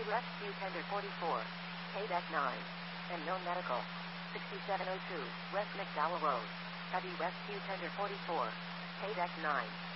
Rescue Tender 44. KDEC 9. And Known Medical. 6702 West McDowell Road. Heavy Rescue Tender 44. KDEC 9.